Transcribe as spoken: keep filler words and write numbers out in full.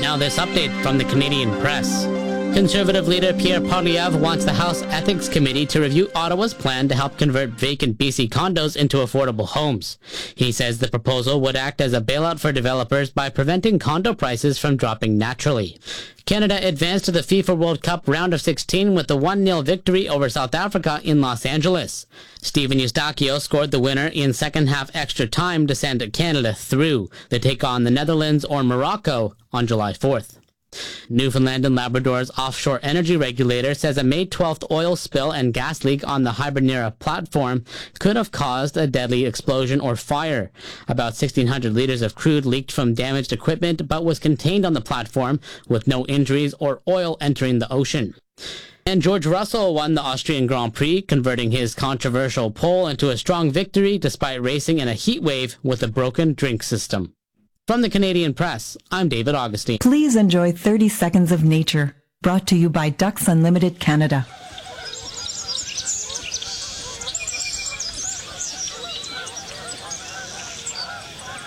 Now this update from the Canadian Press. Conservative leader Pierre Poilievre wants the House Ethics Committee to review Ottawa's plan to help convert vacant B C condos into affordable homes. He says the proposal would act as a bailout for developers by preventing condo prices from dropping naturally. Canada advanced to the FIFA World Cup round of sixteen with a one nil victory over South Africa in Los Angeles. Steven Eustáquio scored the winner in second half extra time to send Canada through. They take on the Netherlands or Morocco on July fourth. Newfoundland and Labrador's offshore energy regulator says a May twelfth oil spill and gas leak on the Hibernera platform could have caused a deadly explosion or fire. About sixteen hundred liters of crude leaked from damaged equipment but was contained on the platform with no injuries or oil entering the ocean. And George Russell won the Austrian Grand Prix, converting his controversial pole into a strong victory despite racing in a heat wave with a broken drink system. From the Canadian Press, I'm David Augustine. Please enjoy thirty seconds of nature, brought to you by Ducks Unlimited Canada.